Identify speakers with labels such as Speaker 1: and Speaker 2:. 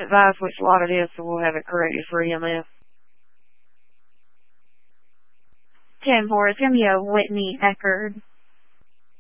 Speaker 1: advise which lot it is, so we'll have it corrected for EMS.
Speaker 2: 10-4 is going to be a Whitney Eckerd.